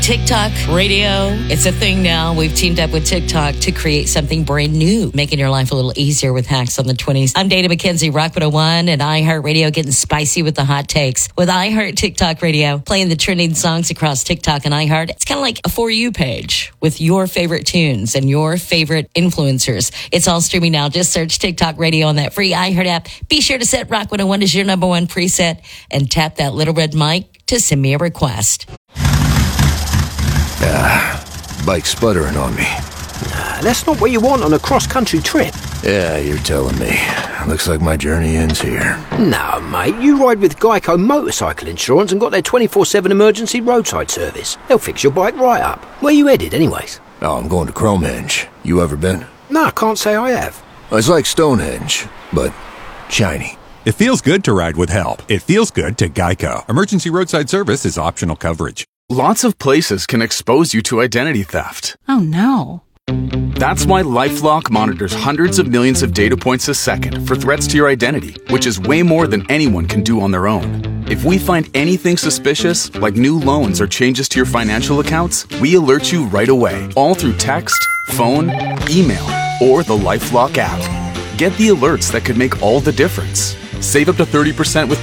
TikTok radio, it's a thing now. We've teamed up with TikTok to create something brand new, making your life a little easier with Hacks on the 20s. I'm Dana McKenzie, Rock 101, and iHeartRadio getting spicy with the hot takes. With iHeart TikTok Radio, playing the trending songs across TikTok and iHeart, it's kind of like a For You page with your favorite tunes and your favorite influencers. It's all streaming now. Just search TikTok Radio on that free iHeart app. Be sure to set Rock 101 as your number one preset and tap that little red mic to send me a request. Bike sputtering on me. That's not what you want on a cross-country trip. Yeah, you're telling me. Looks like my journey ends here. No, mate, you ride with Geico Motorcycle Insurance and got their 24/7 emergency roadside service. They'll fix your bike right up. Where you headed, anyways? Oh, I'm going to Cromehenge. You ever been? No, I can't say I have. It's like Stonehenge, but shiny. It feels good to ride with help. It feels good to Geico. Emergency roadside service is optional coverage. Lots of places can expose you to identity theft. Oh no. That's why LifeLock monitors hundreds of millions of data points a second for threats to your identity, which is way more than anyone can do on their own. If we find anything suspicious, like new loans or changes to your financial accounts, we alert you right away, all through text, phone, email, or the LifeLock app. Get the alerts that could make all the difference. Save up to 30% with